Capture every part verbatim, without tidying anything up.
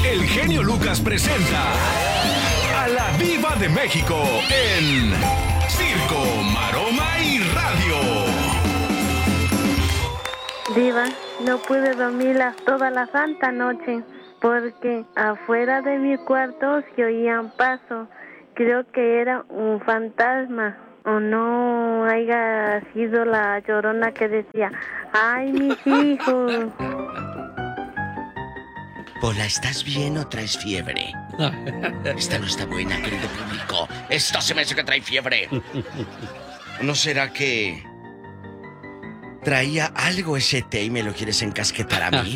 el genio Lucas presenta a la Diva de México en Circo, Maroma y Radio. Diva, no pude dormir la- toda la santa noche porque afuera de mi cuarto se oían pasos. Creo que era un fantasma o no haya sido la Llorona que decía, ¡ay, mis hijos! Pola, ¿estás bien o traes fiebre? Esta no está buena, querido público. Esto se me hace que trae fiebre. ¿No será que traía algo ese té y me lo quieres encasquetar a mí?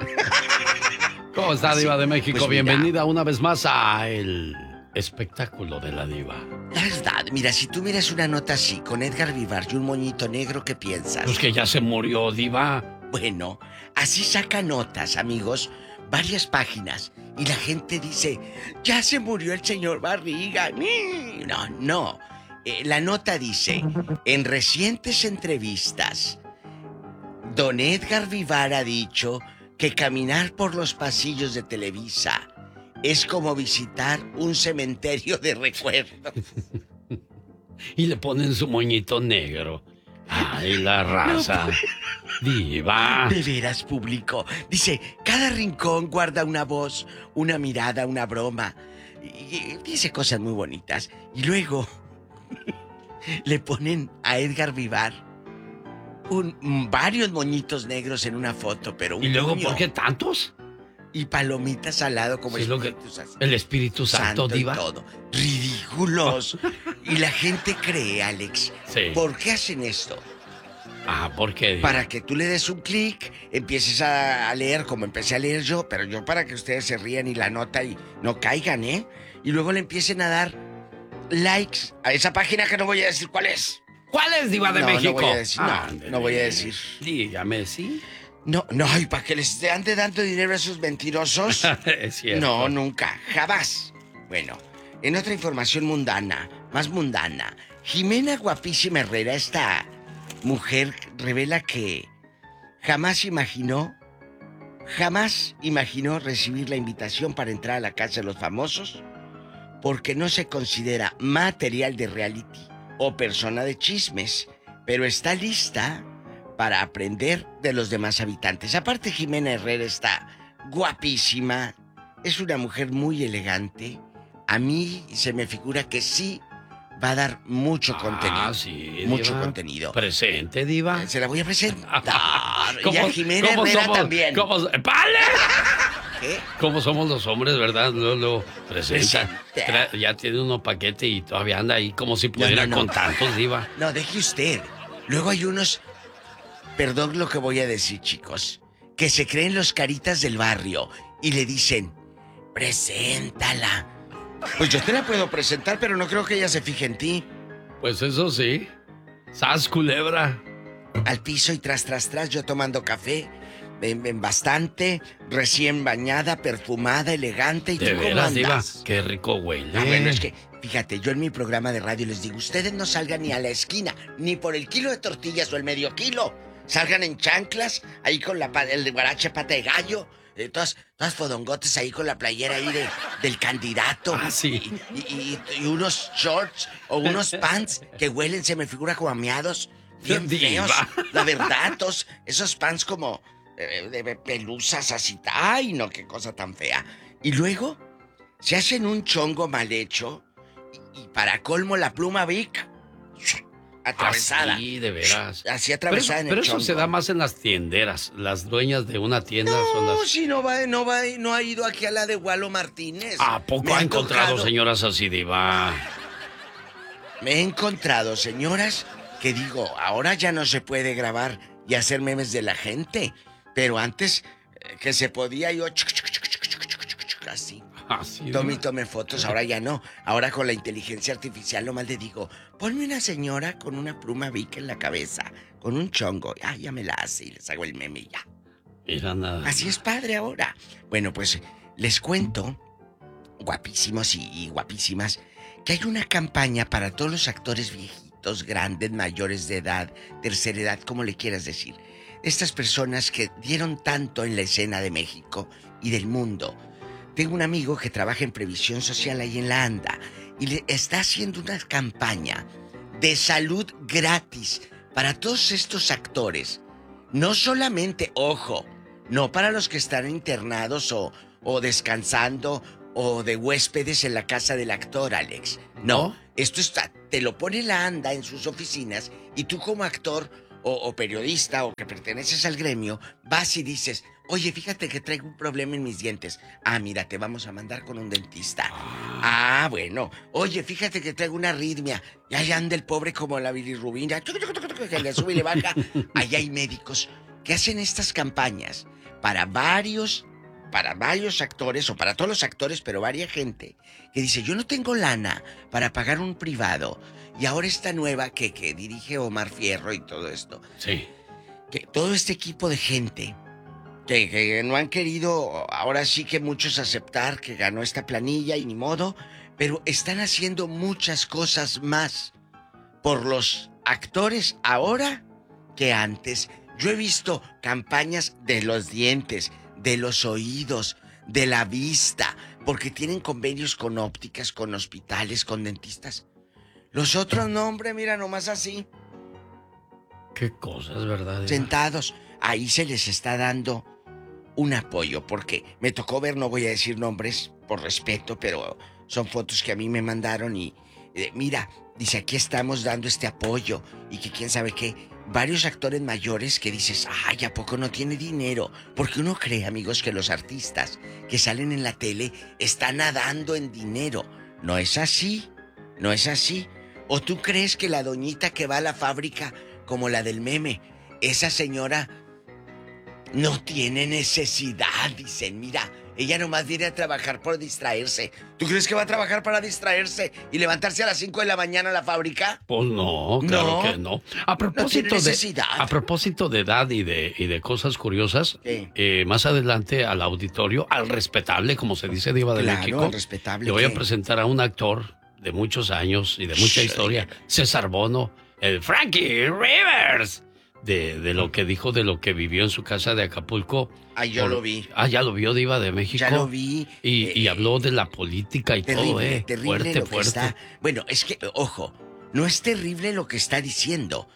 ¿Cómo está, Diva de México? Pues mira, bienvenida una vez más a el espectáculo de la Diva. la verdad, mira, si tú miras una nota así, con Edgar Vivar y un moñito negro, ¿qué piensas? Pues que ya se murió, Diva. Bueno, así saca notas, amigos, varias páginas, y la gente dice, ya se murió el señor Barriga. No, no. Eh, la nota dice, en recientes entrevistas, don Edgar Vivar ha dicho que caminar por los pasillos de Televisa es como visitar un cementerio de recuerdos. Y le ponen su moñito negro. Ay, la raza. Diva. De veras, público. Dice, cada rincón guarda una voz, una mirada, una broma. Y, y dice cosas muy bonitas. Y luego le ponen a Edgar Vivar un, varios moñitos negros en una foto, pero un ¿Y luego puño. por qué tantos? Y palomitas al lado como Sí, lo que- espíritus así. el Espíritu Santo, Santo y Diva. todo. Ridículos. Y la gente cree, Alex. Sí. ¿Por qué hacen esto? Ah, ¿por qué, Diva? Para que tú le des un clic, empieces a, a leer como empecé a leer yo, pero yo para que ustedes se rían y la nota y no caigan, ¿eh? Y luego le empiecen a dar likes a esa página que no voy a decir cuál es. ¿Cuál es, Diva de No, México? no voy a decir, no, Ándele. no voy a decir. Dígame, ¿sí? No, no, y para que les ande dando dinero a esos mentirosos. Es cierto. No, nunca, jamás. Bueno, en otra información mundana, más mundana, Jimena Guapísima Herrera, esta mujer, revela que jamás imaginó, jamás imaginó recibir la invitación para entrar a la casa de los famosos porque no se considera material de reality o persona de chismes, pero está lista para aprender de los demás habitantes. Aparte, Jimena Herrera está guapísima, es una mujer muy elegante. A mí se me figura que sí va a dar mucho Ah, contenido. sí, mucho Diva. contenido. Presente, Diva. Se la voy a presentar. Y ¿Cómo- a Jimena cómo Herrera somos- también. cómo- ¡Vale! ¿Qué? ¿Cómo somos los hombres, verdad? Luego, luego presenta. Presente. Tra- Ya tiene uno paquete y todavía anda ahí como si pudiera no, no. con tantos, Diva. No, deje usted. Luego hay unos, perdón lo que voy a decir, chicos, que se creen los caritas del barrio y le dicen, preséntala. Pues yo te la puedo presentar, pero no creo que ella se fije en ti. Pues eso sí. ¡Sas, culebra! Al piso y tras, tras, tras, yo tomando café, en, en bastante, recién bañada, perfumada, elegante. ¿Y tú De cómo veras, Diva. andas? Qué rico huele. Ah, bueno, es que, fíjate, yo en mi programa de radio les digo, ustedes no salgan ni a la esquina, ni por el kilo de tortillas o el medio kilo. Salgan en chanclas, ahí con la pa- el guarache pata de gallo, eh, todas, todas fodongotes ahí con la playera ahí de, del candidato. Ah, sí. Y, y- y- y unos shorts o unos pants que huelen, se me figura como a miados, bien Diva. feos. La verdad, todos esos pants como eh, de pelusas así. Ay, no, qué cosa tan fea. Y luego se hacen un chongo mal hecho y, y para colmo la pluma Vic atravesada. Ah, sí, de veras. Así Pero eso, atravesada en el pero eso chongo. se da más en las tienderas. Las dueñas de una tienda son No, las... si no va, no va, no ha ido aquí a la de Walo Martínez. ¿A poco Me ha han encontrado tocado- señoras así, Diva? Me he encontrado señoras que digo, ahora ya no se puede grabar y hacer memes de la gente, pero antes eh, que se podía yo chuc, chuc, chuc, chuc, chuc, chuc, chuc, chuc, así. Así, Tome y Diva. tome fotos, ahora ya no. Ahora con la inteligencia artificial nomás le digo, ponme una señora con una pluma Vic en la cabeza, con un chongo. Ah, ya me la hace y les hago el meme y ya. Mira nada. Así es padre ahora. Bueno, pues les cuento, guapísimos y, y guapísimas, que hay una campaña para todos los actores viejitos, grandes, mayores de edad, tercera edad, como le quieras decir. Estas personas que dieron tanto en la escena de México y del mundo. tengo un amigo que trabaja en previsión social ahí en la ANDA y le está haciendo una campaña de salud gratis para todos estos actores. No solamente, ojo, no para los que están internados o, o descansando o de huéspedes en la casa del actor, Alex. No, ¿no? Esto está, te lo pone la ANDA en sus oficinas y tú como actor o, o periodista o que perteneces al gremio, vas y dices, oye, fíjate que traigo un problema en mis dientes. Ah, mira, te vamos a mandar con un dentista. Ah, bueno. Oye, fíjate que traigo una arritmia. Y ahí anda el pobre como la bilirrubina, que le sube y le baja. Ahí hay médicos que hacen estas campañas para varios, para varios actores, o para todos los actores, pero varia gente, que dice, yo no tengo lana para pagar un privado. Y ahora esta nueva que, que dirige Omar Fierro y todo esto. Sí. Que todo este equipo de gente que, que no han querido, ahora sí que muchos aceptar que ganó esta planilla y ni modo, pero están haciendo muchas cosas más por los actores ahora que antes. Yo he visto campañas de los dientes, de los oídos, de la vista, porque tienen convenios con ópticas, con hospitales, con dentistas. Los otros no, hombre, mira, nomás así. Qué cosas, ¿verdad? Sentados. Ahí se les está dando un apoyo, porque me tocó ver, no voy a decir nombres por respeto, pero son fotos que a mí me mandaron y eh, mira, dice, aquí estamos dando este apoyo y que quién sabe qué. Varios actores mayores que dices, ay, ¿a poco no tiene dinero? Porque uno cree, amigos, que los artistas que salen en la tele están nadando en dinero. No es así, no es así. ¿O tú crees que la doñita que va a la fábrica, como la del meme, esa señora no tiene necesidad? Dicen, mira, ella nomás viene a trabajar por distraerse. ¿Tú crees que va a trabajar para distraerse y levantarse a las cinco de la mañana a la fábrica? Pues no, claro No. que no. A propósito No tiene de necesidad. a propósito de edad y de y de cosas curiosas, Sí. eh, más adelante al auditorio, al respetable, como se dice, Diva de Claro, México, al respetable, le voy a ¿qué? presentar a un actor de muchos años y de mucha Sí. historia, César Bono, el Frankie Rivers, de, de lo que dijo, de lo que vivió en su casa de Acapulco. Ay, yo Por- lo vi. Ah, ya lo vio, Diva de México. Ya lo vi. Y, Eh, y habló de la política y Terrible, todo, ¿eh? terrible fuerte, lo que fuerte. está. Bueno, es que, ojo, no es terrible lo que está diciendo.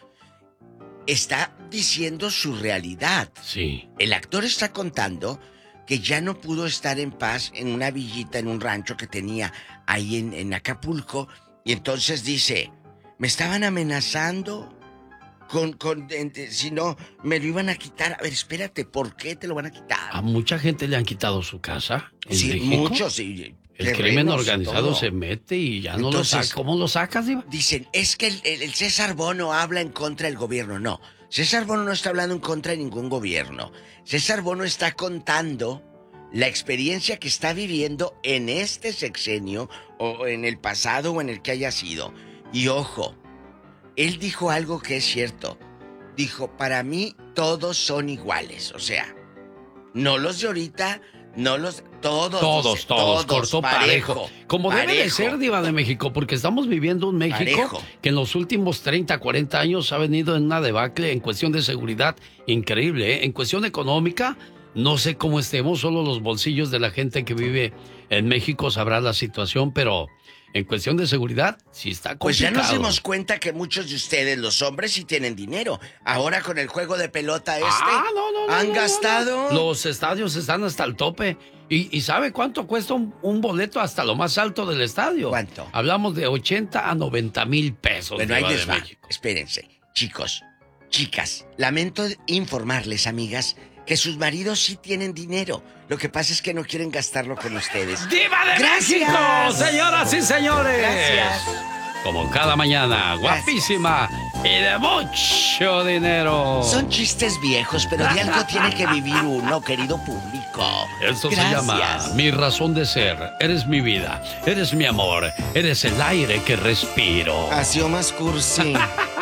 Está diciendo su realidad. Sí. El actor está contando que ya no pudo estar en paz en una villita, en un rancho que tenía ahí en, en Acapulco. Y entonces dice, me estaban amenazando con, con en- si no, me lo iban a quitar. A ver, espérate, ¿por qué te lo van a quitar? A mucha gente le han quitado su casa en Sí, México. muchos. sí, El terrenos crimen y organizado todo. se mete y ya no lo Entonces- saca. ¿Cómo lo sacas, Diva? Dicen, es que el, el- el César Bono habla en contra del gobierno. No, César Bono no está hablando en contra de ningún gobierno. César Bono está contando la experiencia que está viviendo en este sexenio o en el pasado o en el que haya sido. Y ojo, él dijo algo que es cierto. Dijo, para mí todos son iguales. O sea, no los de ahorita, no los... Todos, Todos, dice, todos, cortó parejo. Como debe de parejo. ser, Diva de México, porque estamos viviendo un México Parejo. que en los últimos treinta, cuarenta años ha venido en una debacle en cuestión de seguridad increíble, ¿eh? En cuestión económica, no sé cómo estemos, solo los bolsillos de la gente que vive en México sabrá la situación, pero en cuestión de seguridad, sí está complicado. Pues ya nos dimos cuenta que muchos de ustedes, los hombres, sí tienen dinero. Ahora con el juego de pelota este, Ah, no, no, no, han no, no, gastado... no. Los estadios están hasta el tope. ¿Y, y sabe cuánto cuesta un, un boleto hasta lo más alto del estadio? ¿Cuánto? Hablamos de ochenta a noventa mil pesos. Bueno, ahí Diva de les va. México. Espérense. Chicos, chicas, lamento informarles, amigas, que sus maridos sí tienen dinero. Lo que pasa es que no quieren gastarlo con ustedes. ¡Diva de Gracias. México! Señoras y señores. Gracias. Como cada mañana, guapísima y de mucho dinero. Son chistes viejos, pero de algo tiene que vivir uno, querido público. Esto Gracias. se llama mi razón de ser. Eres mi vida, eres mi amor, eres el aire que respiro. Ha sido más cursi.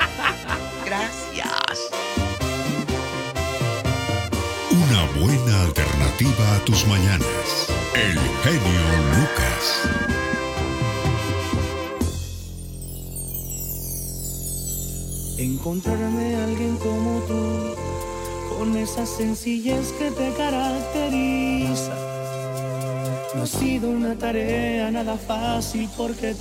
Gracias. Una buena alternativa a tus mañanas. El genio Lucas. Encontrarme a alguien como tú, con esa sencillez que te caracteriza. No ha sido una tarea nada fácil porque